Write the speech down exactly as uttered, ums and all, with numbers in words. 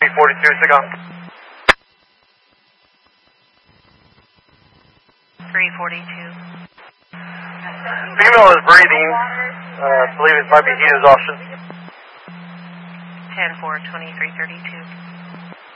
three forty-two, Sagan. three forty-two. Female is breathing. Uh, I believe it might be heat exhaustion. ten four, twenty-three thirty-two.